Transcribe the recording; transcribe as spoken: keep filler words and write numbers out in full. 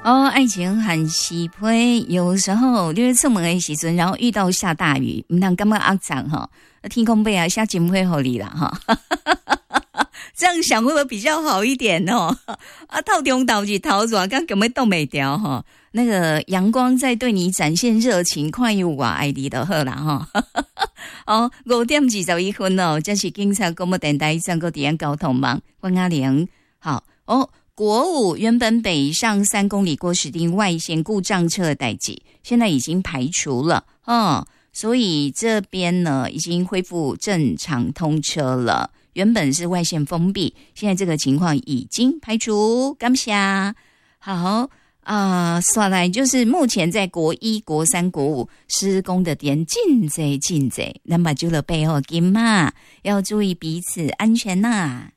哦，爱情很稀配，有时候你出门的时阵，然后遇到下大雨，唔通感觉肮脏哈，天空被啊下金会好你啦哈，这样想会不会比较好一点哦？啊，透中倒是头热，刚根本冻没掉哈，那个阳光在对你展现热情，看有我爱你的好啦哈。哦，五点二十一分哦，这是警察广播电台上个点交通网，关阿玲好哦。国五原本北上三公里郭士丁外线故障车的代志，现在已经排除了哦，所以这边呢已经恢复正常通车了。原本是外线封闭，现在这个情况已经排除。感谢。好啊，刷来就是目前在国一、国三、国五施工的点进贼进贼，那么就了背后金嘛，要注意彼此安全呐、啊。